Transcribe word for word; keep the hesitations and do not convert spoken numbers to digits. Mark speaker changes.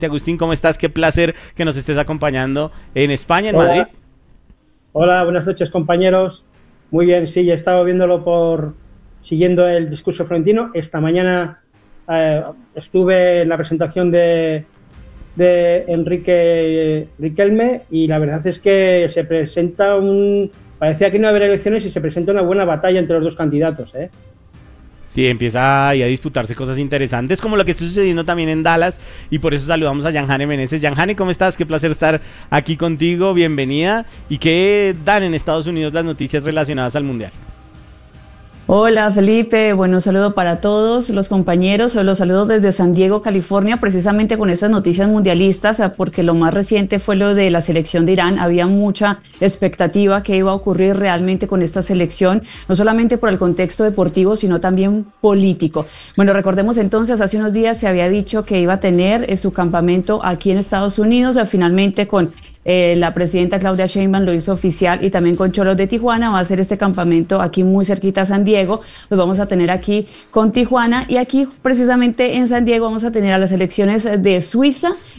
Speaker 1: Agustín, ¿cómo estás? Qué placer que nos estés acompañando en España, en
Speaker 2: Hola,
Speaker 1: Madrid.
Speaker 2: hola, buenas noches compañeros. Muy bien, sí, he estado viéndolo por, siguiendo el discurso florentino. Esta mañana eh, estuve en la presentación de, de Enrique Riquelme y la verdad es que se presenta un, parecía que no iba a haber elecciones y se presenta una buena batalla entre los dos candidatos, ¿eh?
Speaker 1: Sí, empieza ahí a disputarse cosas interesantes, como lo que está sucediendo también en Dallas, y por eso saludamos a Yanjane Meneses. Yanjane, ¿cómo estás? Qué placer estar aquí contigo, bienvenida. ¿Y qué dan en Estados Unidos las noticias relacionadas al Mundial?
Speaker 3: Hola Felipe, bueno, un saludo para todos los compañeros, los saludos desde San Diego, California, precisamente con estas noticias mundialistas, porque lo más reciente fue lo de la selección de Irán. Había mucha expectativa que iba a ocurrir realmente con esta selección, no solamente por el contexto deportivo, sino también político. Bueno, recordemos entonces, hace unos días se había dicho que iba a tener su campamento aquí en Estados Unidos, finalmente con Eh, la presidenta Claudia Sheinbaum lo hizo oficial y también con Cholos de Tijuana va a hacer este campamento aquí muy cerquita a San Diego. Los vamos a tener aquí con Tijuana y aquí precisamente en San Diego vamos a tener a las selecciones de Suiza